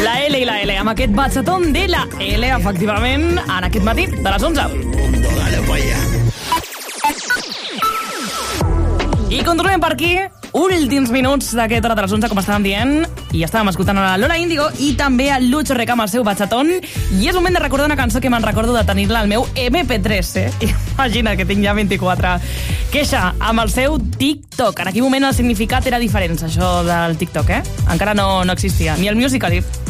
La L i la L, amb aquest batxatón de la L, efectivament, en aquest matí de les 11. I continuem per aquí, últims minuts d'aquesta hora de les 11, com estàvem dient, i estàvem escoltant a la Lola Índigo i també a Lucho Reca amb el seu batxatón, i és moment de recordar una cançó que me'n recordo de tenir-la al meu MP3, Imagina que tinc ja 24. Queixa amb el seu TikTok. En aquell moment el significat era diferent, això del TikTok, Encara no existia, ni el Musical.ly.